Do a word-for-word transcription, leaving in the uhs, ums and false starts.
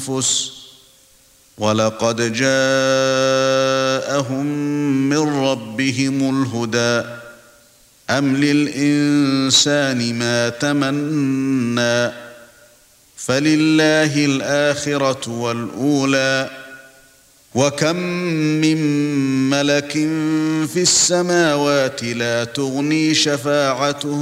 الأنفس ولقد جاءهم من ربهم الهدى أم للإنسان ما تمنى فلله الآخرة والأولى وكم من ملك في السماوات لا تغني شفاعتهم